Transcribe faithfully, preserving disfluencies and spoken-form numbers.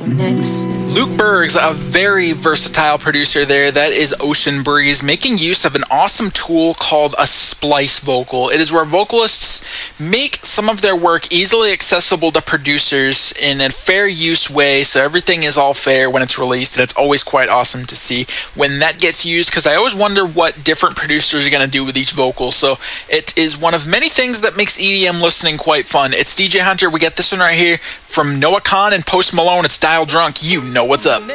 Luke Berg's a very versatile producer there. That is Ocean Breeze, making use of an awesome tool called a splice vocal. It is where vocalists make some of their work easily accessible to producers in a fair use way, so everything is all fair when it's released. It's always quite awesome to see when that gets used, because I always wonder what different producers are going to do with each vocal. So it is one of many things that makes E D M listening quite fun. It's D J Hunter. We get this one right here from Noah Khan and Post Malone. It's Dial Drunk. You know what's up.